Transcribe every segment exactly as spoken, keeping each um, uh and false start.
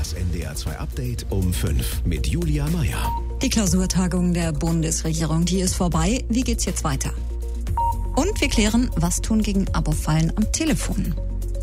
Das N D R zwei Update um fünf mit Julia Meyer. Die Klausurtagung der Bundesregierung, die ist vorbei. Wie geht's jetzt weiter? Und wir klären, was tun gegen Abo-Fallen am Telefon.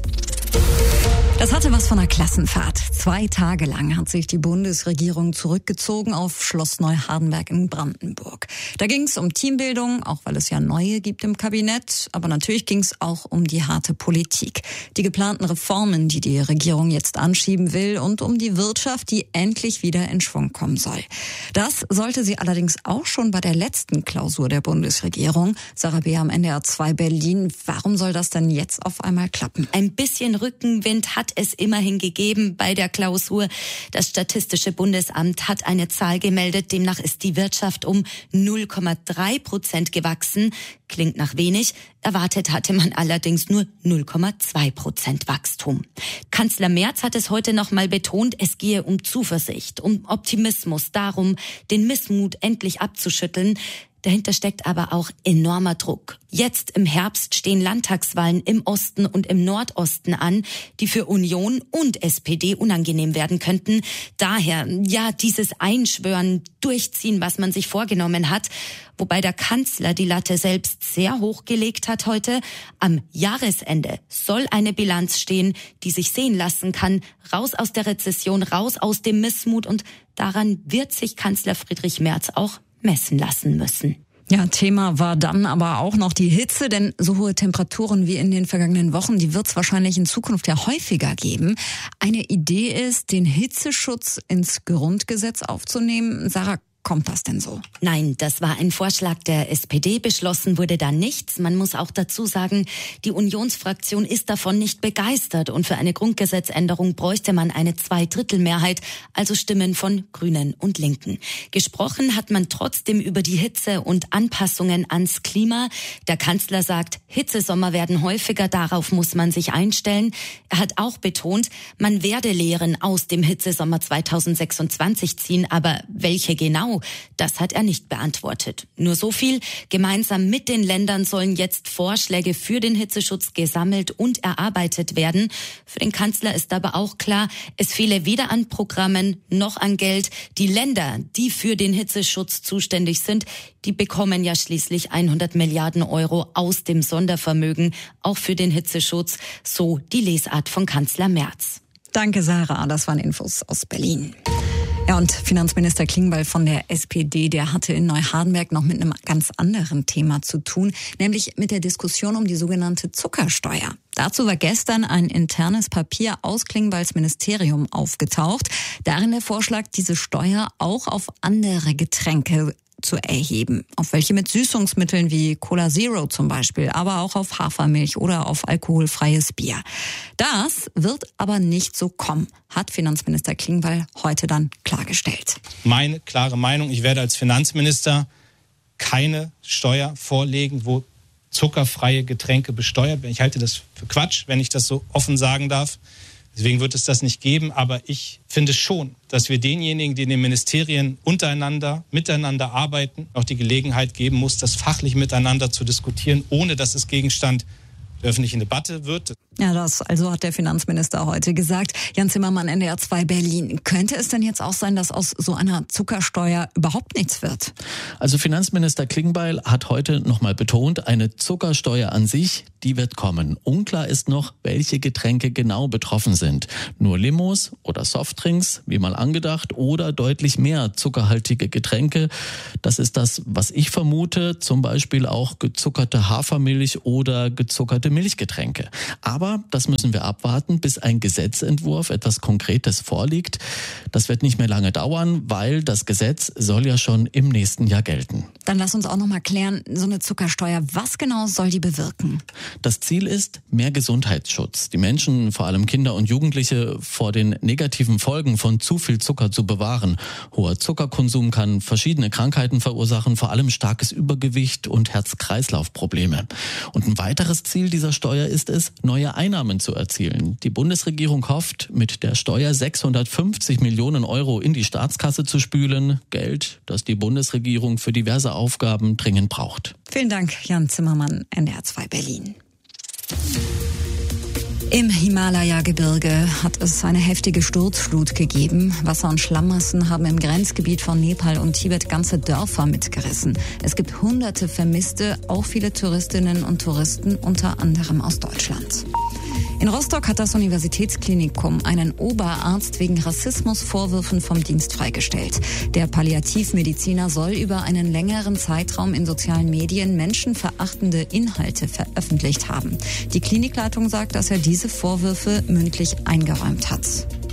Das hatte was von einer Klassenfahrt. Zwei Tage lang hat sich die Bundesregierung zurückgezogen auf Schloss Neuhardenberg in Brandenburg. Da ging es um Teambildung, auch weil es ja neue gibt im Kabinett. Aber natürlich ging es auch um die harte Politik. Die geplanten Reformen, die die Regierung jetzt anschieben will, und um die Wirtschaft, die endlich wieder in Schwung kommen soll. Das sollte sie allerdings auch schon bei der letzten Klausur der Bundesregierung. Sarah Beer am N D R zwei Berlin. Warum soll das denn jetzt auf einmal klappen? Ein bisschen Rückenwind hat es immerhin gegeben bei der Klausur. Das Statistische Bundesamt hat eine Zahl gemeldet. Demnach ist die Wirtschaft um null Komma drei Prozent gewachsen. Klingt nach wenig. Erwartet hatte man allerdings nur null Komma zwei Prozent Wachstum. Kanzler Merz hat es heute noch mal betont, es gehe um Zuversicht, um Optimismus, darum, den Missmut endlich abzuschütteln. Dahinter steckt aber auch enormer Druck. Jetzt im Herbst stehen Landtagswahlen im Osten und im Nordosten an, die für Union und S P D unangenehm werden könnten. Daher, ja, dieses Einschwören, Durchziehen, was man sich vorgenommen hat. Wobei der Kanzler die Latte selbst sehr hoch gelegt hat heute. Am Jahresende soll eine Bilanz stehen, die sich sehen lassen kann. Raus aus der Rezession, raus aus dem Missmut. Und daran wird sich Kanzler Friedrich Merz auch messen lassen müssen. Ja, Thema war dann aber auch noch die Hitze, denn so hohe Temperaturen wie in den vergangenen Wochen, die wird es wahrscheinlich in Zukunft ja häufiger geben. Eine Idee ist, den Hitzeschutz ins Grundgesetz aufzunehmen. Sarah, kommt das denn so? Nein, das war ein Vorschlag der S P D. Beschlossen wurde da nichts. Man muss auch dazu sagen, die Unionsfraktion ist davon nicht begeistert. Und für eine Grundgesetzänderung bräuchte man eine Zweidrittelmehrheit, also Stimmen von Grünen und Linken. Gesprochen hat man trotzdem über die Hitze und Anpassungen ans Klima. Der Kanzler sagt, Hitzesommer werden häufiger, darauf muss man sich einstellen. Er hat auch betont, man werde Lehren aus dem Hitzesommer zweitausendsechsundzwanzig ziehen, aber welche genau? Das hat er nicht beantwortet. Nur so viel: Gemeinsam mit den Ländern sollen jetzt Vorschläge für den Hitzeschutz gesammelt und erarbeitet werden. Für den Kanzler ist aber auch klar, es fehle weder an Programmen noch an Geld. Die Länder, die für den Hitzeschutz zuständig sind, die bekommen ja schließlich hundert Milliarden Euro aus dem Sondervermögen, auch für den Hitzeschutz. So die Lesart von Kanzler Merz. Danke, Sarah. Das waren Infos aus Berlin. Ja, und Finanzminister Klingbeil von der S P D, der hatte in Neuhardenberg noch mit einem ganz anderen Thema zu tun, nämlich mit der Diskussion um die sogenannte Zuckersteuer. Dazu war gestern ein internes Papier aus Klingbeils Ministerium aufgetaucht. Darin der Vorschlag, diese Steuer auch auf andere Getränke zu erheben. Auf welche mit Süßungsmitteln wie Cola Zero zum Beispiel, aber auch auf Hafermilch oder auf alkoholfreies Bier. Das wird aber nicht so kommen, hat Finanzminister Klingbeil heute dann klargestellt. Meine klare Meinung, ich werde als Finanzminister keine Steuer vorlegen, wo zuckerfreie Getränke besteuert werden. Ich halte das für Quatsch, wenn ich das so offen sagen darf. Deswegen wird es das nicht geben, aber ich finde schon, dass wir denjenigen, die in den Ministerien untereinander, miteinander arbeiten, auch die Gelegenheit geben muss, das fachlich miteinander zu diskutieren, ohne dass es Gegenstand der öffentlichen Debatte wird. Ja, das also hat der Finanzminister heute gesagt. Jan Zimmermann, N D R zwei Berlin. Könnte es denn jetzt auch sein, dass aus so einer Zuckersteuer überhaupt nichts wird? Also Finanzminister Klingbeil hat heute nochmal betont, eine Zuckersteuer an sich, die wird kommen. Unklar ist noch, welche Getränke genau betroffen sind. Nur Limos oder Softdrinks, wie mal angedacht, oder deutlich mehr zuckerhaltige Getränke. Das ist das, was ich vermute. Zum Beispiel auch gezuckerte Hafermilch oder gezuckerte Milchgetränke. Aber das müssen wir abwarten, bis ein Gesetzentwurf, etwas Konkretes vorliegt. Das wird nicht mehr lange dauern, weil das Gesetz soll ja schon im nächsten Jahr gelten. Dann lass uns auch noch mal klären, so eine Zuckersteuer, was genau soll die bewirken? Das Ziel ist mehr Gesundheitsschutz. Die Menschen, vor allem Kinder und Jugendliche, vor den negativen Folgen von zu viel Zucker zu bewahren. Hoher Zuckerkonsum kann verschiedene Krankheiten verursachen, vor allem starkes Übergewicht und Herz-Kreislauf-Probleme. Und ein weiteres Ziel dieser Steuer ist es, neue Einnahmen zu erzielen. Die Bundesregierung hofft, mit der Steuer sechshundertfünfzig Millionen Euro in die Staatskasse zu spülen. Geld, das die Bundesregierung für diverse Aufgaben dringend braucht. Vielen Dank, Jan Zimmermann, N D R zwei Berlin. Im Himalaya-Gebirge hat es eine heftige Sturzflut gegeben. Wasser- und Schlammmassen haben im Grenzgebiet von Nepal und Tibet ganze Dörfer mitgerissen. Es gibt hunderte Vermisste, auch viele Touristinnen und Touristen, unter anderem aus Deutschland. In Rostock hat das Universitätsklinikum einen Oberarzt wegen Rassismusvorwürfen vom Dienst freigestellt. Der Palliativmediziner soll über einen längeren Zeitraum in sozialen Medien menschenverachtende Inhalte veröffentlicht haben. Die Klinikleitung sagt, dass er diese Vorwürfe mündlich eingeräumt hat.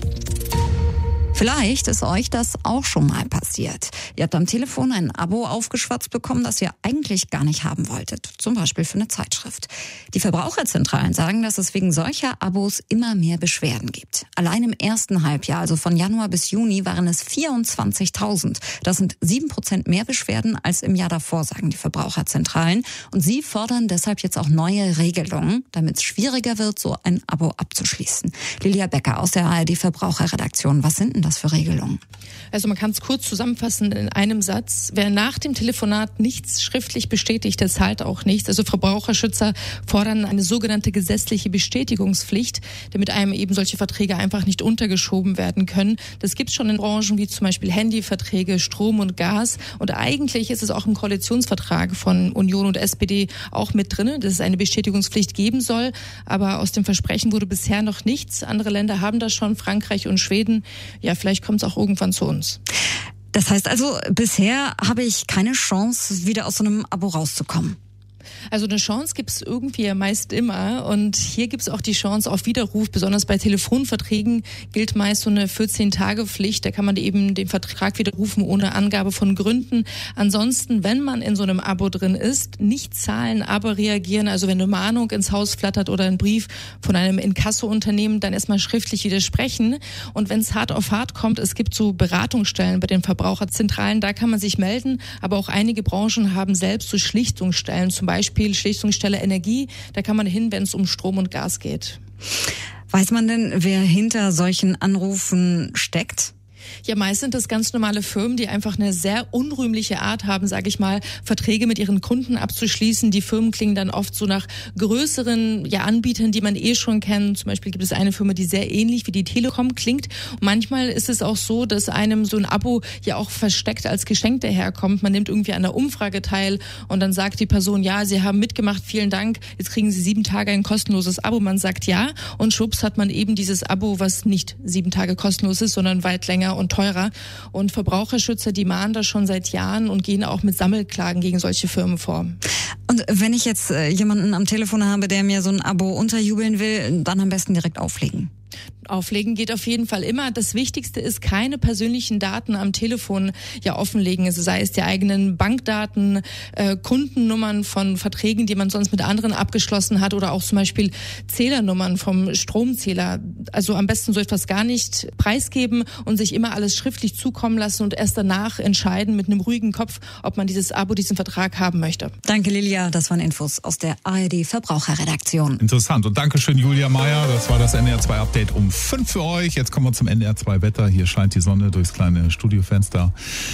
Vielleicht ist euch das auch schon mal passiert. Ihr habt am Telefon ein Abo aufgeschwatzt bekommen, das ihr eigentlich gar nicht haben wolltet. Zum Beispiel für eine Zeitschrift. Die Verbraucherzentralen sagen, dass es wegen solcher Abos immer mehr Beschwerden gibt. Allein im ersten Halbjahr, also von Januar bis Juni, waren es vierundzwanzigtausend. Das sind sieben Prozent mehr Beschwerden als im Jahr davor, sagen die Verbraucherzentralen. Und sie fordern deshalb jetzt auch neue Regelungen, damit es schwieriger wird, so ein Abo abzuschließen. Lilia Becker aus der A R D Verbraucherredaktion. Was sind denn das für Regelungen? Also man kann es kurz zusammenfassen in einem Satz. Wer nach dem Telefonat nichts schriftlich bestätigt, der zahlt auch nichts. Also Verbraucherschützer fordern eine sogenannte gesetzliche Bestätigungspflicht, damit einem eben solche Verträge einfach nicht untergeschoben werden können. Das gibt es schon in Branchen wie zum Beispiel Handyverträge, Strom und Gas. Und eigentlich ist es auch im Koalitionsvertrag von Union und S P D auch mit drin, dass es eine Bestätigungspflicht geben soll. Aber aus dem Versprechen wurde bisher noch nichts. Andere Länder haben das schon, Frankreich und Schweden. Ja, vielleicht kommt es auch irgendwann zu uns. Das heißt also, bisher habe ich keine Chance, wieder aus so einem Abo rauszukommen. Also eine Chance gibt es irgendwie ja meist immer und hier gibt es auch die Chance auf Widerruf. Besonders bei Telefonverträgen gilt meist so eine vierzehn-Tage-Pflicht. Da kann man eben den Vertrag widerrufen ohne Angabe von Gründen. Ansonsten, wenn man in so einem Abo drin ist, nicht zahlen, aber reagieren. Also wenn eine Mahnung ins Haus flattert oder ein Brief von einem Inkasso-Unternehmen, dann erstmal schriftlich widersprechen. Und wenn es hart auf hart kommt, es gibt so Beratungsstellen bei den Verbraucherzentralen, da kann man sich melden. Aber auch einige Branchen haben selbst so Schlichtungsstellen, zum Beispiel Beispiel Schlichtungsstelle Energie, da kann man hin, wenn es um Strom und Gas geht. Weiß man denn, wer hinter solchen Anrufen steckt? Ja, meist sind das ganz normale Firmen, die einfach eine sehr unrühmliche Art haben, sage ich mal, Verträge mit ihren Kunden abzuschließen. Die Firmen klingen dann oft so nach größeren ja, Anbietern, die man eh schon kennt. Zum Beispiel gibt es eine Firma, die sehr ähnlich wie die Telekom klingt. Und manchmal ist es auch so, dass einem so ein Abo ja auch versteckt als Geschenk daherkommt. Man nimmt irgendwie an der Umfrage teil und dann sagt die Person, ja, Sie haben mitgemacht, vielen Dank, jetzt kriegen Sie sieben Tage ein kostenloses Abo. Man sagt ja und schwupps hat man eben dieses Abo, was nicht sieben Tage kostenlos ist, sondern weit länger und teurer. Und Verbraucherschützer, die mahnen das schon seit Jahren und gehen auch mit Sammelklagen gegen solche Firmen vor. Und wenn ich jetzt äh, jemanden am Telefon habe, der mir so ein Abo unterjubeln will, dann am besten direkt auflegen. Auflegen geht auf jeden Fall immer. Das Wichtigste ist, keine persönlichen Daten am Telefon ja offenlegen. Also sei es die eigenen Bankdaten, äh, Kundennummern von Verträgen, die man sonst mit anderen abgeschlossen hat oder auch zum Beispiel Zählernummern vom Stromzähler. Also am besten so etwas gar nicht preisgeben und sich immer alles schriftlich zukommen lassen und erst danach entscheiden mit einem ruhigen Kopf, ob man dieses Abo, diesen Vertrag haben möchte. Danke, Lilia. Das waren Infos aus der A R D Verbraucherredaktion. Interessant. Und Dankeschön, Julia Meyer. Das war das N D R zwei Update um fünf für euch. Jetzt kommen wir zum N D R zwei Wetter. Hier scheint die Sonne durchs kleine Studiofenster.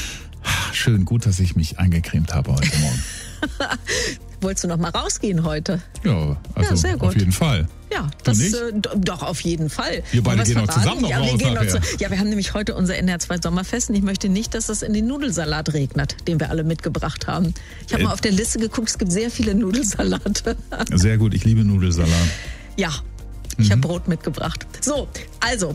Schön, gut, dass ich mich eingecremt habe heute Morgen. Wolltest du noch mal rausgehen heute? Ja, also ja, sehr gut. Auf jeden Fall. Ja, das äh, doch auf jeden Fall. Wir beide gehen noch zusammen noch ja, raus wir gehen noch nachher. zu, ja, wir haben nämlich heute unser N D R zwei Sommerfest und ich möchte nicht, dass es in den Nudelsalat regnet, den wir alle mitgebracht haben. Ich habe äh, mal auf der Liste geguckt, es gibt sehr viele Nudelsalate. Sehr gut, ich liebe Nudelsalat. Ja. Ich mhm. habe Brot mitgebracht. So, also.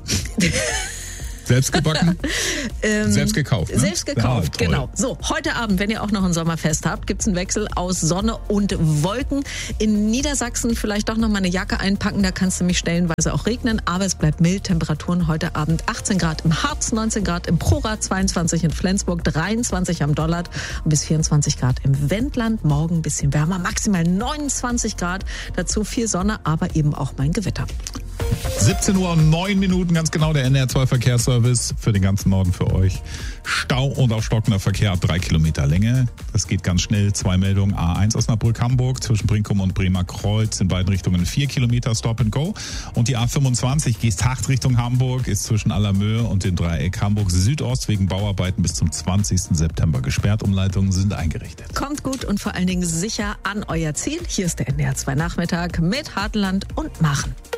Selbst gebacken? ähm, selbst gekauft, ne? Selbst gekauft, ja, genau. So, heute Abend, wenn ihr auch noch ein Sommerfest habt, gibt's einen Wechsel aus Sonne und Wolken. In Niedersachsen vielleicht doch noch mal eine Jacke einpacken, da kann es nämlich stellenweise auch regnen, aber es bleibt mild. Temperaturen heute Abend achtzehn Grad im Harz, neunzehn Grad im Prorad, zweiundzwanzig in Flensburg, dreiundzwanzig am Dollard und bis vierundzwanzig Grad im Wendland. Morgen ein bisschen wärmer, maximal neunundzwanzig Grad. Dazu viel Sonne, aber eben auch mein Gewitter. siebzehn Uhr und neun Minuten, ganz genau, der N D R zwei Verkehrsservice für den ganzen Norden für euch. Stau und auch stockender Verkehr ab drei Kilometer Länge. Das geht ganz schnell. Zwei Meldungen. A eins Osnabrück-Hamburg zwischen Brinkum und Bremer Kreuz in beiden Richtungen vier Kilometer Stop and Go. Und die A fünfundzwanzig Geesthacht Richtung Hamburg ist zwischen Allermöhe und dem Dreieck Hamburg Südost wegen Bauarbeiten bis zum zwanzigsten September gesperrt. Umleitungen sind eingerichtet. Kommt gut und vor allen Dingen sicher an euer Ziel. Hier ist der N D R zwei Nachmittag mit Hartland und Machen.